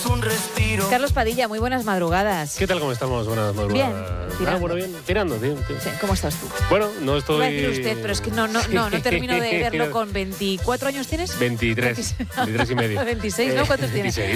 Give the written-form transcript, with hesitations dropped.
un respiro. Carlos Padilla, muy buenas madrugadas. ¿Qué tal? ¿Cómo estamos? Buenas madrugadas. Bien, tirando. Bueno, bien. Tirando, tío. Sí, ¿cómo estás tú? Bueno, no estoy... Iba a decir usted, pero es que no termino de verlo con 24 años, ¿tienes? 23 y medio. 26, ¿no? ¿Cuántos tienes? 26.